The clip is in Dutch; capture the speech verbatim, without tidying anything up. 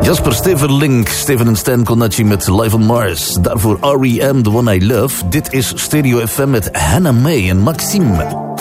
Jasper Steverlink, Steven en Stan Connacci met Live on Mars. Daarvoor R E M, The One I Love. Dit is Stereo F M met Hannah May en Maxime.